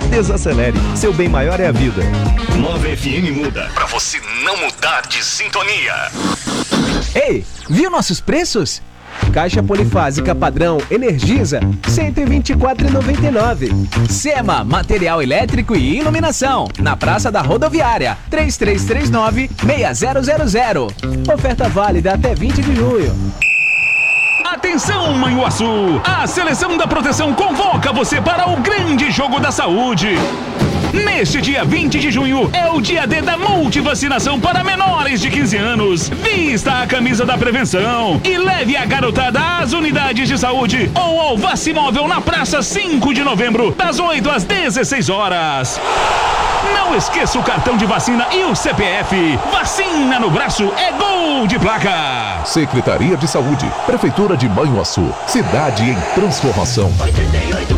Desacelere, seu bem maior é a vida. 9 FM muda pra você não mudar de sintonia. Ei, viu nossos preços? Caixa polifásica padrão Energisa, R$ 124,99. SEMA, material elétrico e iluminação, na Praça da Rodoviária, 3339-6000. Oferta válida até 20 de junho. Atenção, Manhuaçu! A Seleção da Proteção convoca você para o grande jogo da saúde. Neste dia 20 de junho é o dia D da multivacinação para menores de 15 anos. Vista a camisa da prevenção e leve a garotada às unidades de saúde ou ao Vacimóvel na Praça 5 de Novembro, das 8 às 16 horas. Não esqueça o cartão de vacina e o CPF. Vacina no braço é gol de placa. Secretaria de Saúde, Prefeitura de Manhuaçu, cidade em transformação. 88.